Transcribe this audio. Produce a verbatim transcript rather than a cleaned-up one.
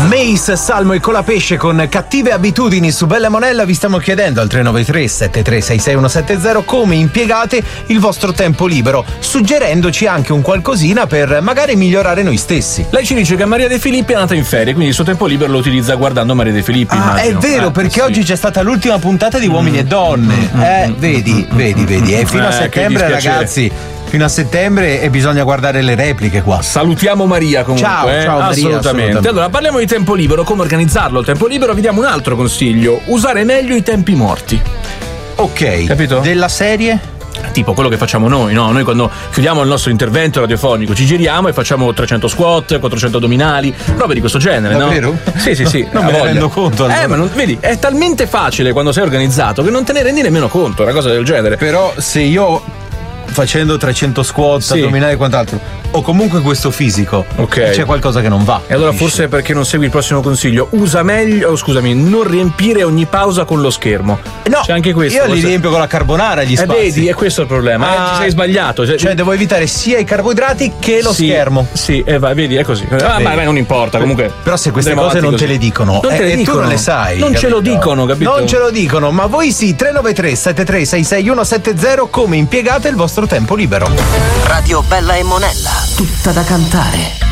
Mace, Salmo e Colapesce con Cattive Abitudini su Bella Monella. Vi stiamo chiedendo al tre nove tre sette tre sei sei uno sette zero come impiegate il vostro tempo libero, suggerendoci anche un qualcosina per magari migliorare noi stessi. Lei ci dice che Maria De Filippi è andata in ferie, quindi il suo tempo libero lo utilizza guardando Maria De Filippi. Ah, immagino. è vero, eh, perché sì. oggi c'è stata l'ultima puntata di Uomini mm. e Donne. Mm. Eh, vedi, vedi, vedi. E fino eh, a settembre, ragazzi. Fino a settembre e bisogna guardare le repliche qua. Salutiamo Maria comunque. Ciao, eh? ciao Maria, assolutamente. assolutamente. Allora parliamo di tempo libero, come organizzarlo il tempo libero. Vi diamo un altro consiglio: usare meglio i tempi morti. Ok. Capito? Della serie? Tipo quello che facciamo noi, no? Noi quando chiudiamo il nostro intervento radiofonico ci giriamo e facciamo trecento squat, quattrocento addominali, robe di questo genere, Davvero? no? Sì, sì, sì. Non me ne rendo conto. Allora. Eh, ma non, vedi, è talmente facile quando sei organizzato che non te ne rendi nemmeno conto, una cosa del genere. Però se io facendo trecento squat, sì. addominali e quant'altro o comunque questo fisico, ok, c'è qualcosa che non va. E allora forse è perché non segui il prossimo consiglio. Usa meglio, oh, scusami, non riempire ogni pausa con lo schermo. No, c'è anche questo. Io forse... li riempio con la carbonara gli spazi. Eh, vedi, è questo il problema. Ah, eh, ti sei sbagliato. Cioè, cioè devo evitare sia i carboidrati che lo sì, schermo. Sì, e eh, vai, vedi, è così. Ah, ma, ma non importa, comunque. Però se queste cose non così. te le dicono, non te le eh, dicono. tu non le sai. Non capito? ce lo dicono, capito? Non ce lo dicono, ma voi sì. tre nove tre sette tre sei sei uno sette zero come impiegate il vostro tempo libero. Radio Bella e Monella. Tutta da cantare.